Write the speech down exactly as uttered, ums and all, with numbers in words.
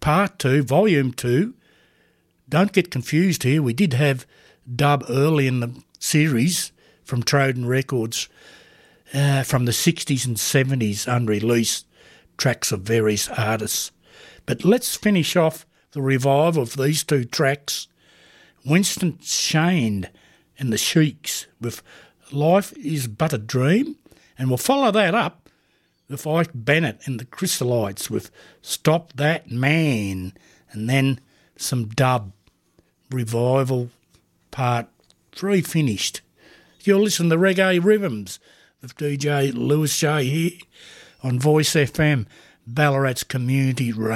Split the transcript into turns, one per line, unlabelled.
part two, volume two. Don't get confused here. We did have dub early in the series from Troden Records uh, from the sixties and seventies, unreleased tracks of various artists. But let's finish off the revival of these two tracks. Winston Shane and the Sheiks with Life is But a Dream, and we'll follow that up with Ike Bennett and the Chrysalites with Stop That Man, and then some dub revival part three finished. You're listening to Reggae Rhythms with D J Lewis J here on Voice F M, Ballarat's community radio.